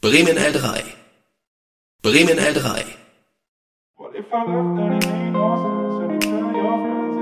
Bremen L3. Bremen L3. What if I left and it made no sense? And you tell your friends